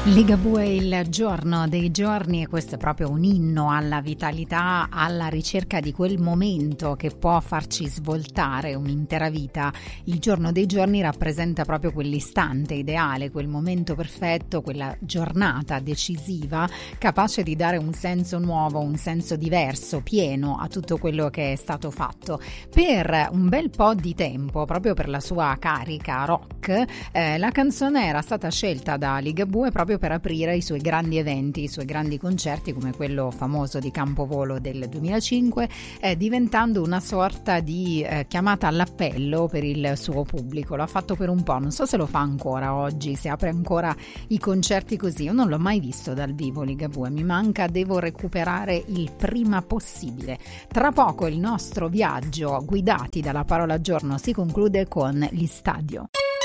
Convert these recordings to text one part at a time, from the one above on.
Ligabue è il giorno dei giorni e questo è proprio un inno alla vitalità, alla ricerca di quel momento che può farci svoltare un'intera vita. Il giorno dei giorni rappresenta proprio quell'istante ideale, quel momento perfetto, quella giornata decisiva capace di dare un senso nuovo, un senso diverso, pieno a tutto quello che è stato fatto. Per un bel po' di tempo, proprio per la sua carica rock, la canzone era stata scelta da Ligabue proprio per aprire i suoi grandi eventi, i suoi grandi concerti come quello famoso di Campovolo del 2005, diventando una sorta di chiamata all'appello per il suo pubblico. L'ha fatto per un po', non so se lo fa ancora oggi, se apre ancora i concerti così. Io non l'ho mai visto dal vivo Ligabue, mi manca, devo recuperare il prima possibile. Tra poco il nostro viaggio guidati dalla parola giorno si conclude con l'Istadio.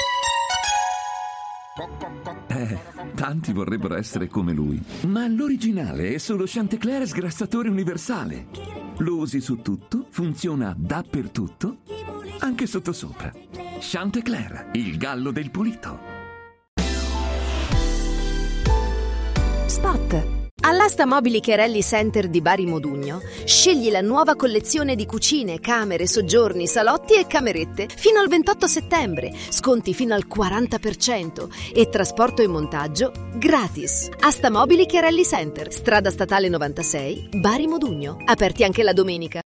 Tanti vorrebbero essere come lui, ma l'originale è solo Chantecler sgrassatore universale. Lo usi su tutto, funziona dappertutto, anche sottosopra. Chantecler, il gallo del pulito. Spot. All'Asta Mobili Chiarelli Center di Bari Modugno scegli la nuova collezione di cucine, camere, soggiorni, salotti e camerette fino al 28 settembre, sconti fino al 40% e trasporto e montaggio gratis. Asta Mobili Chiarelli Center, strada statale 96, Bari Modugno, aperti anche la domenica.